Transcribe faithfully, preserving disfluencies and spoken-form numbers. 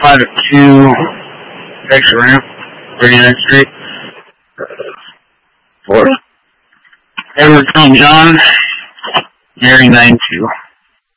five at two, extra ramp, thirty-ninth Street. For Edward Saint John, Mary nine two.